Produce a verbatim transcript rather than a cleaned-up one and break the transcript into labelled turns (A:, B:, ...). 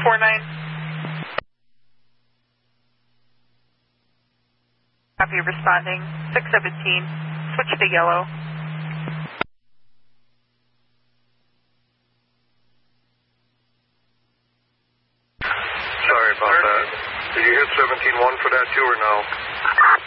A: four nine. Copy, responding. six seventeen. Switch to yellow.
B: Sorry about that. Did you hit seventeen one for that too or no?